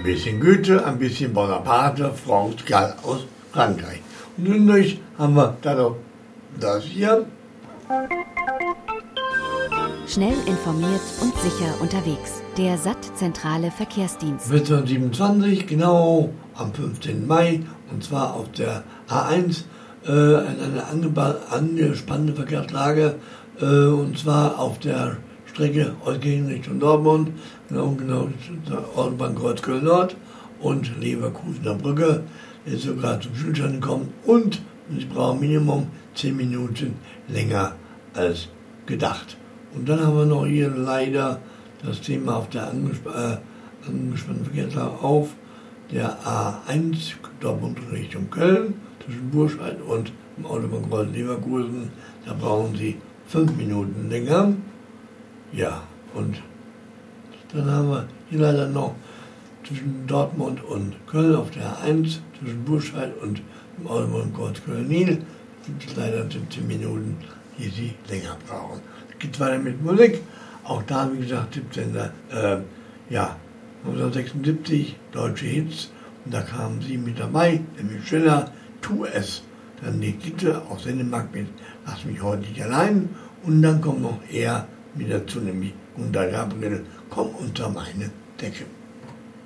bisschen Goethe, ein bisschen Bonaparte, France Gall aus Frankreich. Und zwischendurch haben wir dann noch das hier. Schnell informiert und sicher unterwegs. Der SAT-Zentrale Verkehrsdienst. 1427, genau am 15. Mai, und zwar auf der A1, eine angespannte Verkehrslage, und zwar auf der Strecke Euskirchen Richtung Dortmund, genau Autobahnkreuz Köln-Nord und Leverkusener Brücke, der ist sogar zum Stillstand gekommen und ich brauche Minimum 10 Minuten länger als gedacht. Und dann haben wir noch hier leider das Thema auf der angespannten Verkehrslage auf der A1 Dortmund Richtung Köln zwischen Burscheid und dem Autobahnkreuz Leverkusen. Da brauchen Sie 5 Minuten länger. Ja, und dann haben wir hier leider noch zwischen Dortmund und Köln auf der A1 zwischen Burscheid und dem Autobahnkreuz Köln-Nil gibt es leider 17 Minuten, die Sie länger brauchen. Geht weiter mit Musik. Auch da, wie gesagt, 1976, deutsche Hits. Und da kamen sie mit dabei, nämlich Schiller, Tu es. Dann die Titel aus Dänemark mit Lass mich heute nicht allein. Und dann kommt noch er mit dazu, nämlich Gunter Gabriel, komm unter meine Decke.